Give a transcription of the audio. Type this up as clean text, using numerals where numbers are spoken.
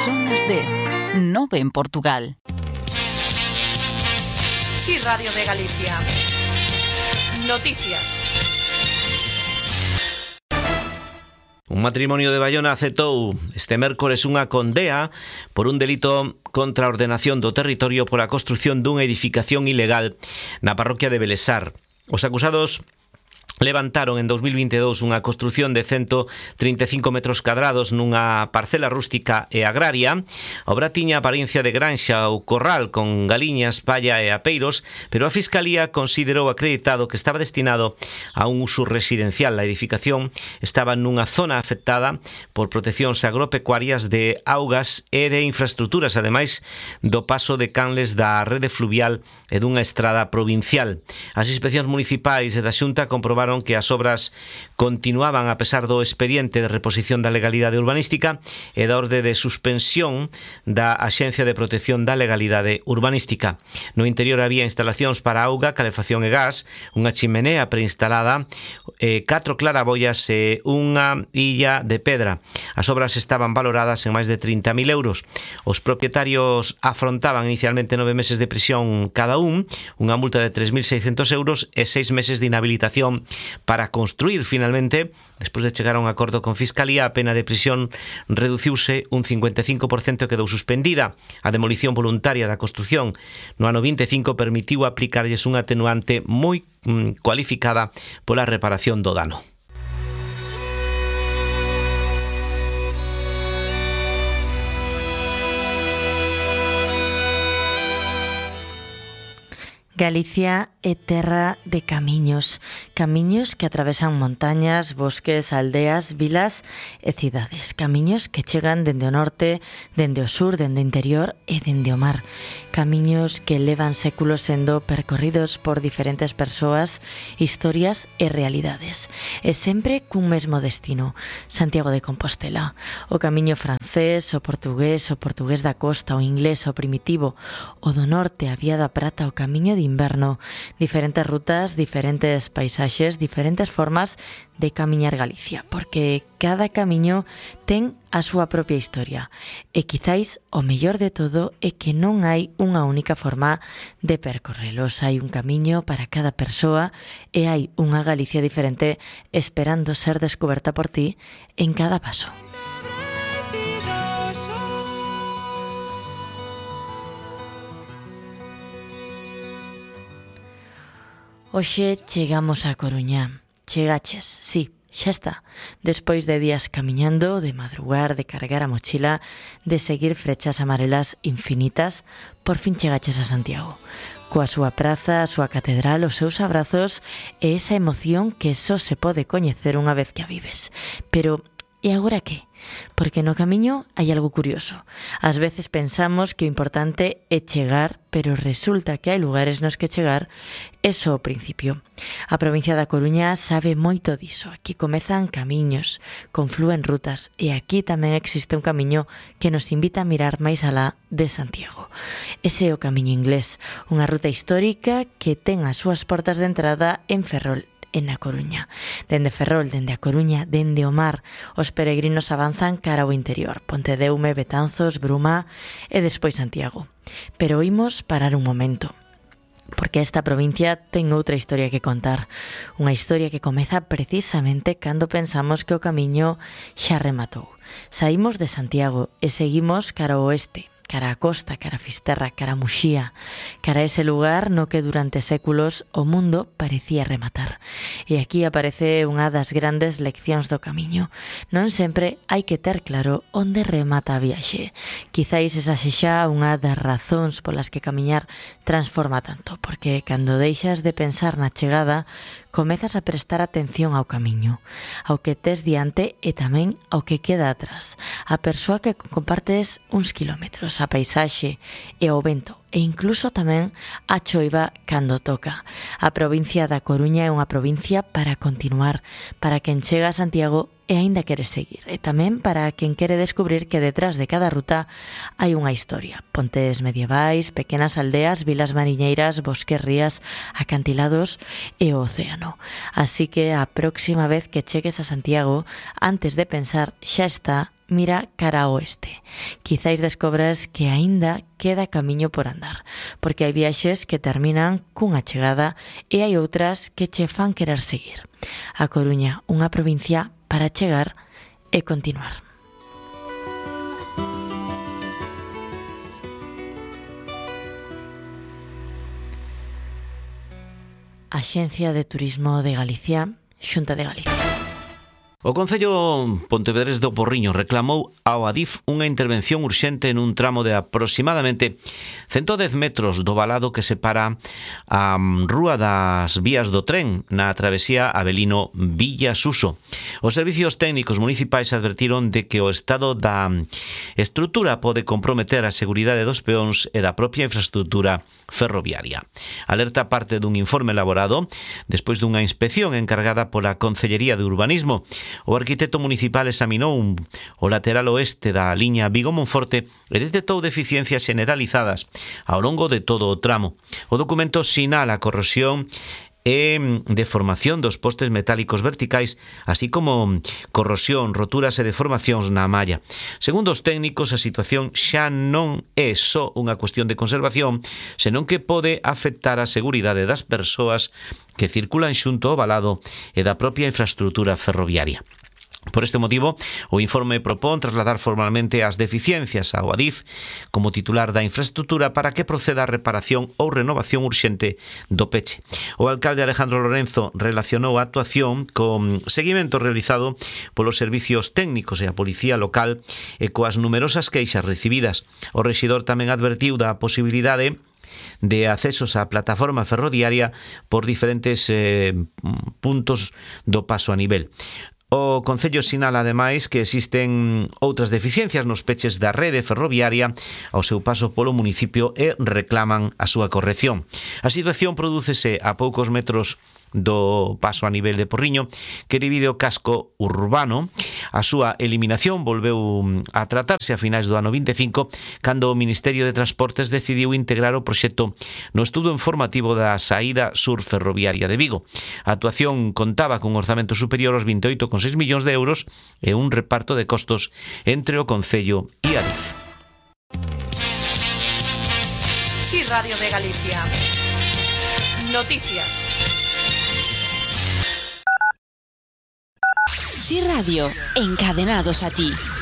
Son las 10, 9 en Portugal. Sí, Radio de Galicia. Noticias. Un matrimonio de Baiona aceptou este mércores unha condea por un delito contra a ordenación do territorio por a construción dunha edificación ilegal na parroquia de Belesar. Os acusados levantaron en 2022 unha construción de 135 metros cadrados nunha parcela rústica e agraria. A obra tiña apariencia de granxa ou corral con galiñas, palla e apeiros, pero a Fiscalía considerou acreditado que estaba destinado a un uso residencial. A edificación estaba nunha zona afectada por proteccións agropecuarias de augas e de infraestructuras, ademais do paso de canles da rede fluvial e dunha estrada provincial. As inspeccións municipais e da Xunta comprobaron que as obras continuaban a pesar do expediente de reposición da legalidade urbanística e da orde de suspensión da Axencia de Protección da Legalidade Urbanística. No interior había instalacións para auga, calefacción e gas, unha chimenea preinstalada, 4 claraboias e unha illa de pedra. As obras estaban valoradas en máis de 30.000 euros. Os propietarios afrontaban inicialmente 9 meses de prisión cada un, unha multa de 3.600 euros e 6 meses de inhabilitación para construir. Finalmente, despois de chegar a un acordo con Fiscalía, a pena de prisión reduciuse un 55% e quedou suspendida. A demolición voluntaria da construción no ano 25 permitiu aplicarlles un atenuante moi cualificada pola reparación do dano. Galicia é terra de camiños, camiños que atravesan montañas, bosques, aldeas, vilas e cidades, camiños que chegan dende o norte, dende o sur, dende o interior e dende o mar, camiños que levan séculos sendo percorridos por diferentes persoas, historias e realidades, e sempre cun mesmo destino, Santiago de Compostela. O camiño francés, o portugués da costa, o inglés, o primitivo, o do norte, a Vía da Prata, o camiño de inverno, diferentes rutas, diferentes paisaxes, diferentes formas de camiñar Galicia, porque cada camiño ten a súa propia historia e quizáis o mellor de todo é que non hai unha única forma de percorrelos, hai un camiño para cada persoa e hai unha Galicia diferente esperando ser descoberta por ti en cada paso. Hoxe chegamos a Coruña. Chegaches, sí, xa está. Despois de días camiñando, de madrugar, de cargar a mochila, de seguir frechas amarelas infinitas, por fin chegaches a Santiago. Coa súa praza, a súa catedral, os seus abrazos e esa emoción que só se pode coñecer unha vez que a vives. Pero, e agora que? Porque no camiño hai algo curioso. Ás veces pensamos que o importante é chegar, pero resulta que hai lugares nos que chegar é só o principio. A provincia da Coruña sabe moito diso. Aquí comezan camiños, conflúen rutas e aquí tamén existe un camiño que nos invita a mirar máis alá de Santiago. Ese é o camiño inglés, unha ruta histórica que ten as súas portas de entrada en Ferrol, en A Coruña. Dende Ferrol, dende A Coruña, dende o mar, os peregrinos avanzan cara ao interior, Pontedeume, Betanzos, Bruma e despois Santiago. Pero imos parar un momento, porque esta provincia ten outra historia que contar, unha historia que comeza precisamente cando pensamos que o camiño xa rematou. Saímos de Santiago e seguimos cara ao oeste, cara a costa, cara a Fisterra, cara a Muxía, cara a ese lugar no que durante séculos o mundo parecía rematar. E aquí aparece unha das grandes leccións do camiño. Non sempre hai que ter claro onde remata a viaxe. Quizáis esa sexa unha das razóns polas que camiñar transforma tanto, porque cando deixas de pensar na chegada, comezas a prestar atención ao camiño, ao que tes diante e tamén ao que queda atrás, a persoa que compartes uns kilómetros, a paisaxe e o vento, e incluso tamén a choiva cando toca. A provincia da Coruña é unha provincia para continuar, para quen chega a Santiago e aínda quere seguir, e tamén para quen quere descubrir que detrás de cada ruta hai unha historia. Pontes medievais, pequenas aldeas, vilas mariñeiras, bosques, rías, acantilados e o océano. Así que a próxima vez que chegues a Santiago, antes de pensar xa está, mira cara ao oeste. Quizáis descobras que aínda queda camiño por andar, porque hai viaxes que terminan cunha chegada e hai outras que che fan querer seguir. A Coruña, unha provincia para chegar e continuar. Axencia de Turismo de Galicia, Xunta de Galicia. O Concello Pontevedrés do Porriño reclamou ao Adif unha intervención urxente nun tramo de aproximadamente 110 metros do valado que separa a Rúa das Vías do Tren na travesía Avelino Villa Suso. Os servicios técnicos municipais advertiron de que o estado da estrutura pode comprometer a seguridade dos peóns e da propia infraestrutura ferroviaria. Alerta parte dun informe elaborado despois dunha inspección encargada pola Concellería de Urbanismo. O arquitecto municipal examinou o lateral oeste da liña Vigo-Monforte e detectou deficiencias generalizadas ao longo de todo o tramo. O documento sinala a corrosión e deformación dos postes metálicos verticais, así como corrosión, roturas e deformacións na malla. Segundo os técnicos, a situación xa non é só unha cuestión de conservación, senón que pode afectar a seguridade das persoas que circulan xunto ao valado e da propia infraestrutura ferroviaria. Por este motivo, o informe propón trasladar formalmente as deficiencias ao Adif como titular da infraestrutura para que proceda a reparación ou renovación urxente do peche. O alcalde Alejandro Lorenzo relacionou a actuación con seguimento realizado polos servicios técnicos e a policía local e coas numerosas queixas recibidas. O rexidor tamén advertiu da posibilidade de accesos á plataforma ferroviaria por diferentes puntos do paso a nivel. O Concello sinala ademais que existen outras deficiencias nos peches da rede ferroviaria ao seu paso polo municipio e reclaman a súa corrección. A situación prodúcese a poucos metros do paso a nivel de Porriño que divide o casco urbano. A súa eliminación volveu a tratarse a finais do ano 25 cando o Ministerio de Transportes decidiu integrar o proxecto no estudo informativo da saída sur ferroviaria de Vigo. A actuación contaba cun orzamento superior aos 28,6 millóns de euros e un reparto de costos entre o Concello e Adif. Sí, Radio de Galicia. Noticias. Sí Radio, encadenados a ti.